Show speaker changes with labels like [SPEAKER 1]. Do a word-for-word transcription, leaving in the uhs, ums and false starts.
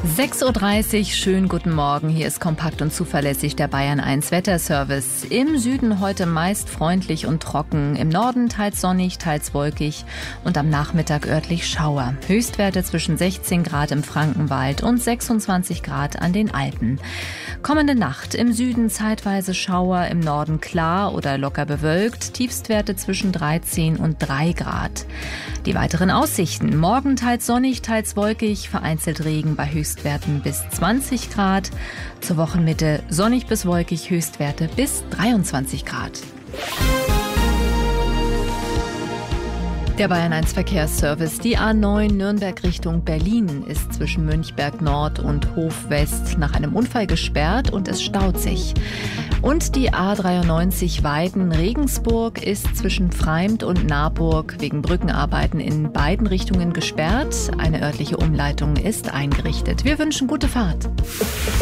[SPEAKER 1] sechs Uhr dreißig, schönen guten Morgen. Hier ist kompakt und zuverlässig der Bayern eins Wetterservice. Im Süden heute meist freundlich und trocken, im Norden teils sonnig, teils wolkig und am Nachmittag örtlich Schauer. Höchstwerte zwischen sechzehn Grad im Frankenwald und sechsundzwanzig Grad an den Alpen. Kommende Nacht im Süden zeitweise Schauer, im Norden klar oder locker bewölkt, Tiefstwerte zwischen dreizehn und drei Grad. Die weiteren Aussichten: Morgen teils sonnig, teils wolkig, vereinzelt Regen bei Höchstwerten bis zwanzig Grad. Zur Wochenmitte sonnig bis wolkig, Höchstwerte bis dreiundzwanzig Grad. Der Bayern eins Verkehrsservice. Die A neun Nürnberg Richtung Berlin ist zwischen Münchberg Nord und Hof West nach einem Unfall gesperrt und es staut sich. Und die A dreiundneunzig Weiden Regensburg ist zwischen Pfreimd und Naburg wegen Brückenarbeiten in beiden Richtungen gesperrt. Eine örtliche Umleitung ist eingerichtet. Wir wünschen gute Fahrt.